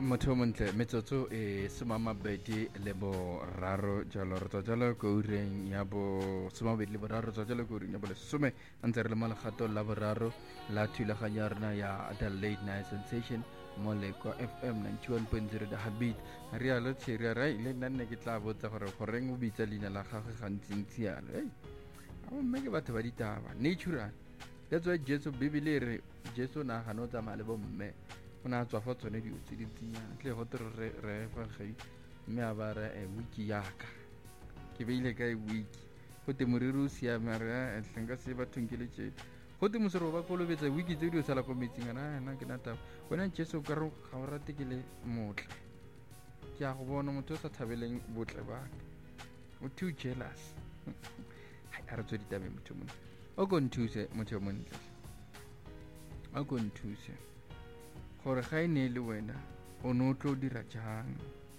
motho o montle metsotso e somamabedi le boraro jalo re tswa jalo ko ureng ya bo somamabedi le boraro tswa jalo ko ureng ya bo lesome ntse re le mo legatong la boraro la thulaganyo ya rona ya the late night sensation mo le kwa FM 91.0 the heartbeat re ya lo tsheria ra ile nna nne ke tla botsa gore goreng o bitsa leina la gagwe gantsintsi yalo a mme ke batho ba ditaba natural that's why Jesu bibele re Jesu na ga no tsamaya le bo mme o na tswa fa tsone dio tse di tsinyana tle go tere re fa ge mme a ba re wiki yaka ke beile ka wiki go te moriri o siame re tlenka se ba thunkele tse go te mosoro ba kolobetsa wiki tse di o sala ko metsing ana ke nata bona Jesu ka ro ga o rate ke le motle ke a go bona motho o sa thabeleng botle ba o too jealous a re tswe ditabe motho mone o go nthuse motho montle o go nthuse gore ga e ne le wena o no tlo dira jang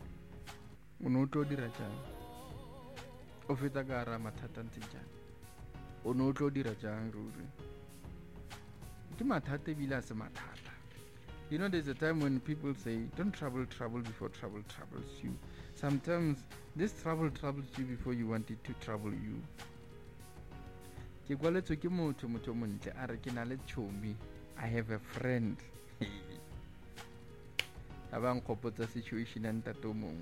o feta ka ra mathata ntse jang o no tlo dira jang ruri ke mathata bila se mathata. You know, there's a time when people say don't trouble before trouble troubles you. Sometimes this trouble troubles you before you want it to trouble you. Ke kwaletswe ke motho montle a re ke na le chomi, I have a friend. Abang kopotsa situation ya ntato mong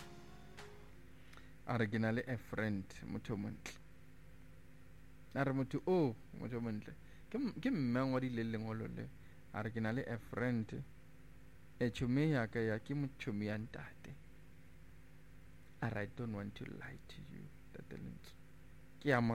a re ke na le a friend motho montle a re motho o motho montle ke mme ngwa di le lengolo le a re ke na le a friend chomi ya ka ya ke mochomi ya ntate a re I don't want to lie to you tatelentse ke a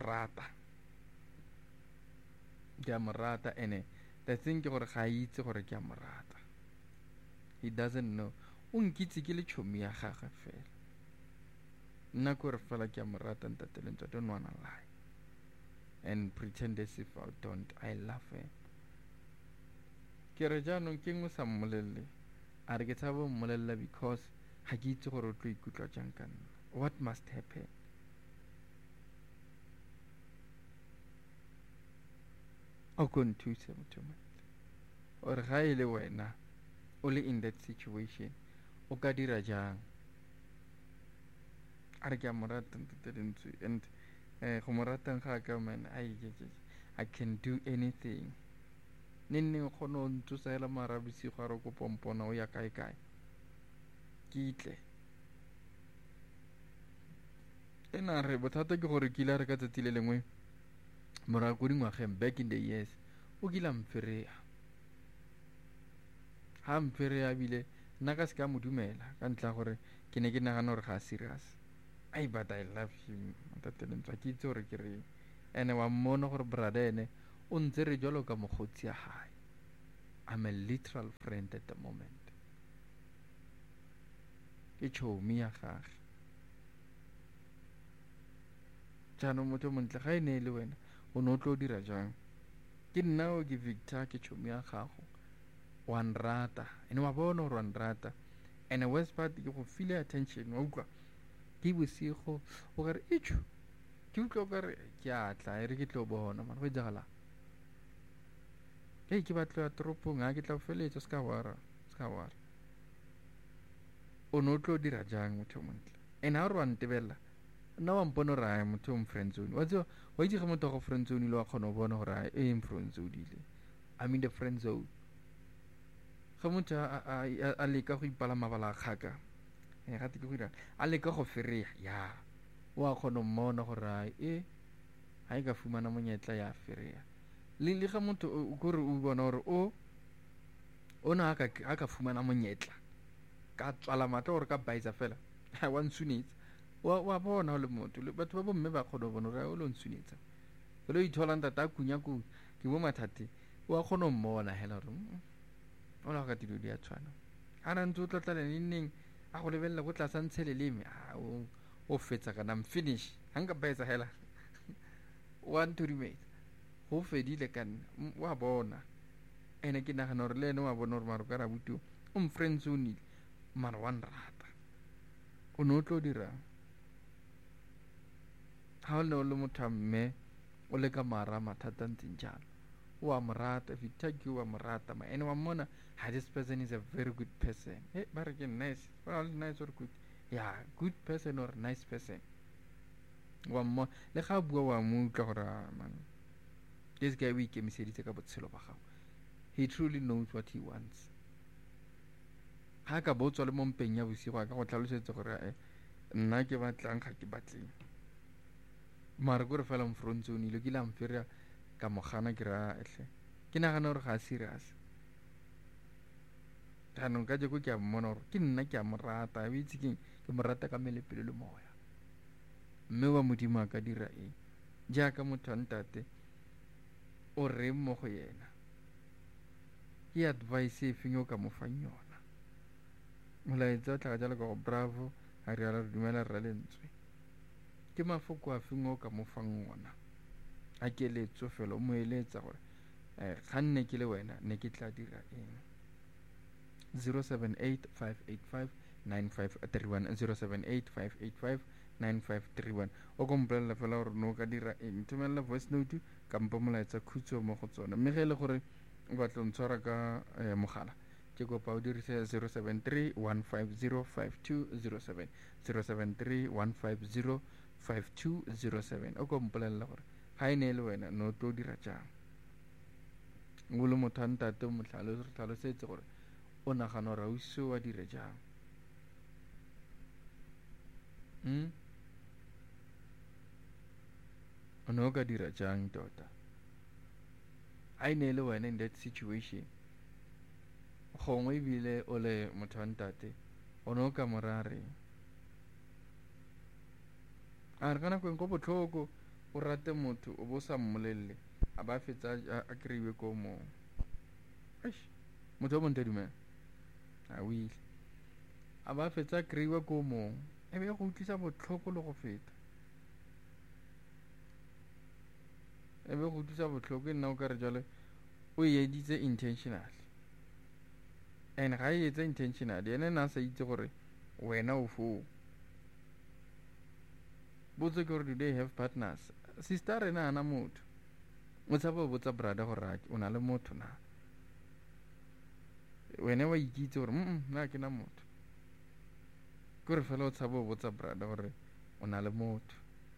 morata ene the thing ke gore ga itse gore ke a morata. He doesn't know o nkitse ke le chomi ya gagwe fela nna ko re fela ke a morata ntatelentse I don't wanna lie and pretend as if I don't. I love her. Ke re jaanong ke ngwe sa mmolelle a re ke tshaba mmolella because ga ke itse gore o tlo ikutlwa jang ka nna. What must happen? O go nthuse motho or ga e le wena o le in that situation o ka dira jang a re ke a morata ntatelentse and go moratang ga ka man I can do anything nne go no ntsosaela marabisi go re go pompona o ya kae ke itle ena re bothata ke gore ke ile re ka tsatsi le lengwe morago go dingwageng back in the years o kila mferea ha mferea bile nna ka se ka modumela ka ntla gore ke ne ke nagana gore ga serious but I love him ntatelentse ke itse gore ke re ene wa mmona gore brother ene o ntse re jalo ka mogotsi ya hae. I'm a literal friend at the moment ke chomi ya gage jaanong motho montle ga e ne le wena o no tlo dira jang ke nna o ke Victor ke chomi ya gago wa nrata ene wa bona gore wa nrata and the worst part ke go feel attention wa utlwa ke bosigo o ka re ke utlwa ka re ke a tla e re ke tlo bona man go etsagala ke batlo ya toropong ga ke tla o feletsa ska wara o no tlo dira jang motho montle ene ha re wa ntebella nna wa mpona gore a motho o friend zone wa tswa wa itse ga motho go friend zone ile wa kgona go bona gore a friend zone ile I mean the friend zone ga motho a leka go ipala mabala a kgaka ga te ke go dira a leka go ferea ya wa kgona mmona gore ha e ka fumana monyetla ya ferea le ga motho o gore o bona gore o na ka fumana monyetla ka tswala matla gore ka baitsa fela wa ntsunetsa wa bona le motho le batho ba bomme ba kgona bona gore o lo ntsunetsa lo ithola ntata kunya ke mo mathate wa kgona mmona hela gore o la ka dilo di a tshwana ana ntse o tlotla le neng a go lebella go tla santse leleme o fetsa kana finish hanga baitsa hela one to remain go fedile ka nna wa bona ene ke nagana gore le ene wa bona gore maro ka rabutu o mfriends o nile mara wa nrata o no tlo dirang ha o ne o le motho mme o le ka mara mathata ntseng jalo wa morata Victor ke wa morata ene wa mmona This person is a very good person. But again, nice. Well, nice or good. Yeah, good person or nice person. One more. Le ga bua wa mo utlwa gore man. This guy we ikemiseditse ka botshelo ba gago. He truly knows what he wants. Ha ka botswa le mo mpeng ya bosigo ka go tlhalosetse gore nna ke batlang ga ke batleng. Mara gore fela mfront zone ile ke la mfera ka mogana ke ra ehle. Ke nagana gore ga serious. Jaanong ka jeko ke a mmona gore ke nna ke a mo rata o itse ke mo rata ka mmele pelo le moya mme wa modimo a ka dira eng jaaka motho wa ntate o reng mo go yena ke advice e feng o ka mo fang yona molaetsa o tla jalo ka go bravo a riala re dumela rra lentswe ke mafoko a feng o ka mo fang ona a keletso fela o mo eletsa gore ga nne ke le wena ne ke tla dira eng 078-585-9531 078-585-9531 o ko mpolelela fela gore no ka dira eng thomelela voice note kampo molaetsa khutso mo go tsona mme ge e le gore o batla o ntshwara ka mogala ke kopa o dirise 073-150-5207 073-150-5207 o ko mpolelela gore ga e ne e le wena no tlo dira jang o le motho wa ntate o motlhalosetse gore o nagana gore ausi wa dire jang o ne o ka dira jang tota a e ne e le wena in that situation gongwe ebile o le motho wa ntate o ne o ka mo raya reng a re ka nako eng ko botlhoko o rate motho o bo sa mmolelele a ba fetsa a kry-iwe ko moo motho o monte dumela a o ile a ba fetsa kry-iwa ko moo e be go utlwisa botlhoko le go feta e be go utlwisa botlhoko e nna o ka re jalo o e editse intentionally and ga e etsa intentionally ene na sa itse gore wena o foo botse ke gore do they have partners sister rena ana motho o tshaba o botsa brother gore o na le motho na wena wa ikitse gore nna ke na motho ke re fela o tshaba o botsa brother gore o na le motho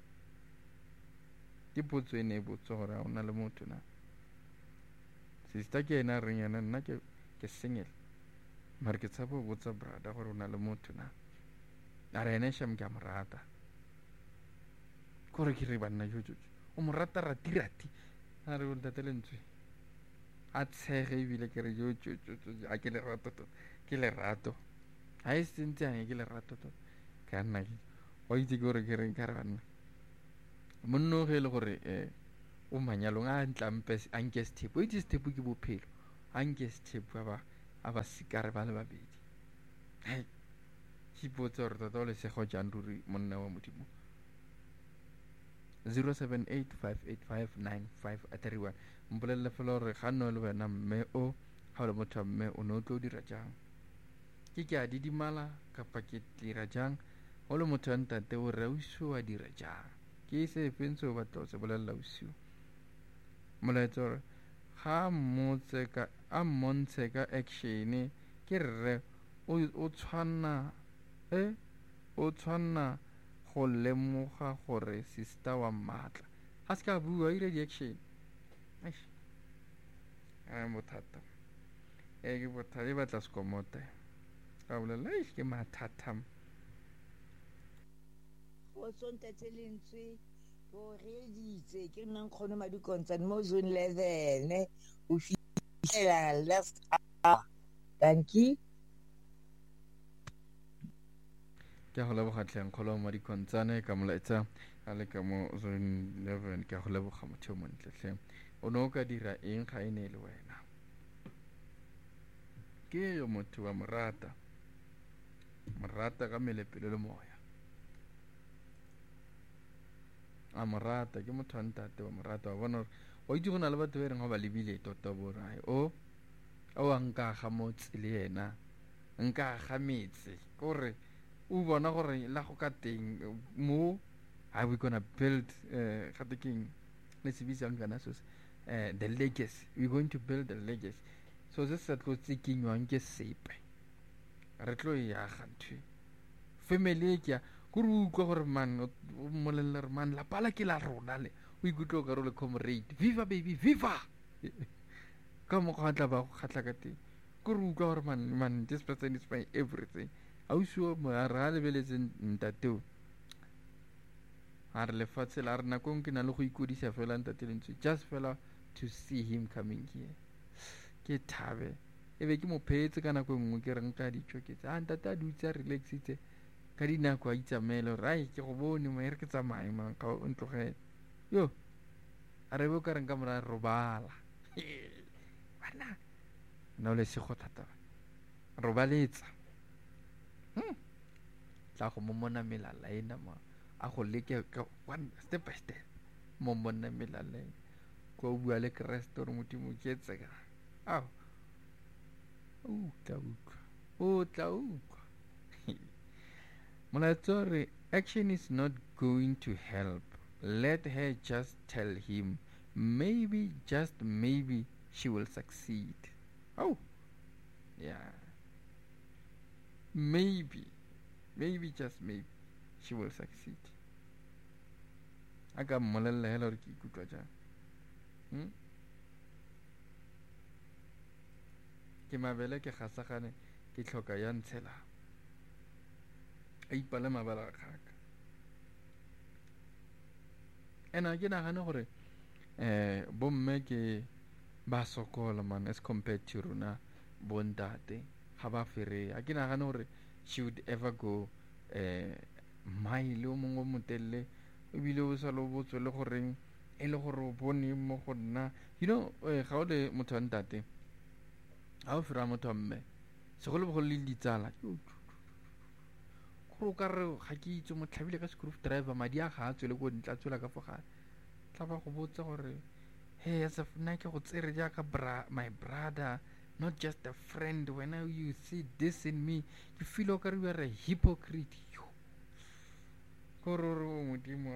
ke potso e ne e botsa gore o na le motho na sister ke ena a reng yana nna ke single mare ke tshaba o botsa brother gore o na le motho na a re ene sham ke a mo rata kore ke re banna jojo o mo rata rati a re o ntate lentswe a tshege ebile ke re jojo a ke lerato tota ke lerato ga e sentse yang ke lerato tota ka nna ke wa itse ke gore ke reng ka re banna monno ge e le gore o manyalong a ntlampe a nke sethepo o itse sethepo ke bophelo a nke sethepo a ba sikare ba le babedi ke ipotse gore tota o lesego jang ruri monna wa modimo 078-585-9531 mpolelele fela gore ga nne o le wena mme o ga o le motho wa mme o ne o tlo o dira jang ke a didimala kapa ke dira jang o le motho wa ntate o re ausi wa dira jang ke se feng se o batla o se bolelela ausi molaetsa gore ga a mmontshe ka action ke rre o tshwanna go lemoga gore sister wa mmatla ga se ka bua ire di-action bothata ke bothata e batla sekomote ga bolela ke mathata go tsontate lentswe go reditse ke nna nkgono madikontsa mo zone 11 o fitlhela left hour dankie ke go leboga tlheng kgolo mo dikontsane ka molaetsa a le ka mo zone 11 ke go leboga motho o montle tlheng o ne o ka dira eng ga e ne e le wena ke yo motho wa morata ka melepelo le moya a morata ke motho wa ntate wa morata wa bona gore wa itse go na le batho ba reng ga ba lebile tota borae o a nka ga motse le yena nka ga metse kore o bona gore la go ka teng mo are we gonna build gate keng le se bitsang kana so the legacy we're going to build a legacy so se sa tlo tsikinywang ke sepe re tlo e yaga ntho family e ke kore o utlwa gore man o mmolelele re man lapa la ke la rona le o ikutlwa o ka re le comrade viva baby viva ka mokgwa tla ba go kgatla ka teng kore o utlwa gore man this person is my everything ausi o mo a re a lebeletseng ntateo a re lefatshe la re nakong ke na le go ikodisa fela ntate lentswe just fela to see him coming here ke thabe e be ke mo phetse ka nako nngwe ke reng ka dijo ke tsa ntate a dutse a relaxitse ka dinako a itsamaele gore ai ke go bone mo e re ke tsamaye man ka o ntlogele yo a re be o ka reng ka mora robala bana na o le sego thata robaletsa tla go momona melala ena ma a go leke one step by step momona melala ko o bua le Kriste gore modimo ke etsega ao o tla utlwa molaetsa re action is not going to help. Let her just tell him maybe, just maybe, she will succeed. Oh, yeah. Maybe, just maybe, she will succeed. Aka mmolella hela gore ke ikutlwa jang. Ke mabele ke gasagane ke tlhoka ya ntshela. A ipale mabala kgaka. Ena ke nagane gore bomme ke ba sokola man as compared to rona bontate ga ba fere a ke nagane gore she would ever go mile o mongwe motelle ebile o sa lo botswe le goreng e le gore o bone mo go nna you know ga o le motho wa ntate ga o fera motho wa mme segolo bogolo le ditsala gore o ka re ga ke itse mo tlhabile ka screw driver madi a ga a tswele ko ntla tswela ka fogare tla ba go botsa gore hey as of nna ke go tsere jaaka my brother not just a friend. When you see this in me you feel like you are a hypocrite. Kororo modimo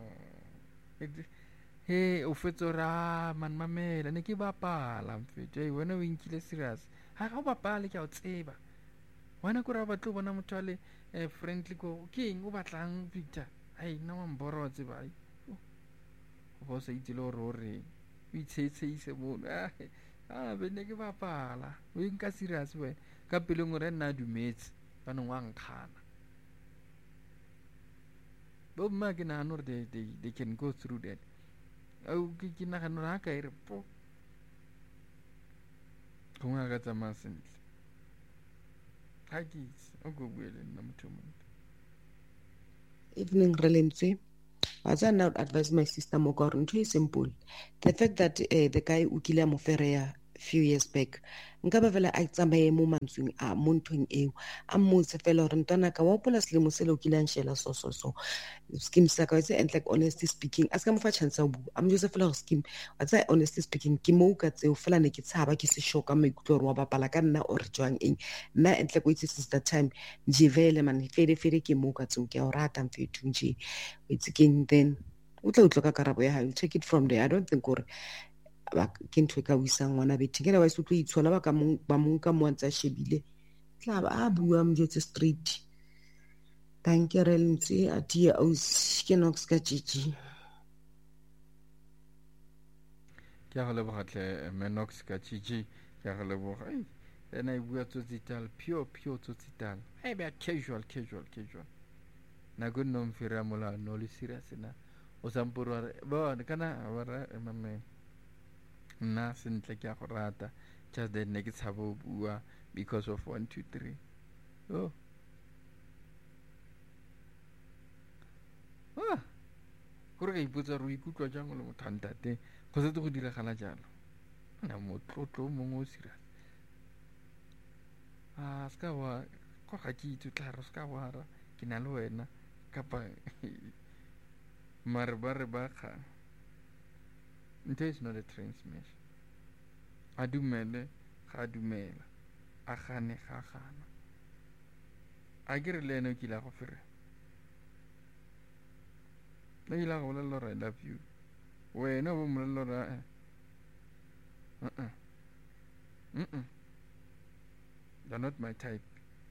hey o fetso ra man mamela ne ke bapala mfetso hey wena o inkile serious ha ga o bapale ke a o tseba wena ko ra batlo bona motho a le friendly ko ke eng o batlang Victor ai nna wa mboro wa tseba ai o bo sa itse le gore o re o itsheitseise mono bene ke bapala o nka serious wena ka pele ngore nna dumetse ba neng wa nkgana bo mma ke nagana gore they can go through that ke nagana gore ga ka ere po gongwe a ka tsamaya sentle ga ke itse o ko buele nna motho montle. Evening Relentswe. As I now advise my sister Mogor, ntho e simple. The fact that the guy o kile a mo fereya few years back nka ba fela a tsamaye mo mantsweng a mo nthong eo a mmotse fela gore ntwana ka wa pola selemo se le o kile a nshela so scheme sa ka wa and like honestly speaking a ska mo fa chance o bua a mo jose fela gore scheme wa tsa honestly speaking ke mo ka tseo fela ne ke tshaba ke se shoka maikutlo gore wa bapala ka nna or jwang eng nna and like o itse since that time njivele man fere ke mo ka tseo ke a o rata mfethu nje it's again then o tla ka karabo ya hae take it from there. I don't think gore ke ntho e ka wisang ngwana betheng ke na ba se tlo itshola ba mo ka mo ntse a shebile tla ba a bua mo jetse street. Thank you Relentswe a tia o ke nox ka chichi ke a go lebogatle menox ka chichi ke a go leboga ena e bua tsotsital pure tsotsital e be casual nako nno mfira mola no le serious na o samporo ba kana ba mame nna sentle ke a go rata just that ne ke tshabo bua because of 1 2 3 oh gore ka ipotsa re ikutlwa jang le motho ntate go setse go diragala jalo na motlotlo mongwe o serious ska wa go ga ke itse tla re ska wa ra ke na le wena kapa mare ba re ba kgang ntho is not a train smash a dumele ga dumela a gane ga gana a ke re le ene o kile go fere le ile go bolela gore I love you wena o mo bolela gore You're not my type.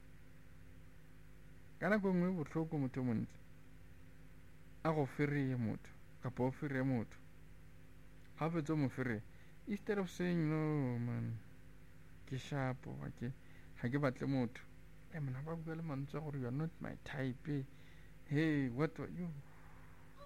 Ka nako nngwe bohloko motho o montle a go fereye motho kapa o fereye motho ga o fetsa o mo fereye, instead of saying no man ke shapo ga ke batle motho mona ba bua le mantswe a gore you're not my type. Hey, what you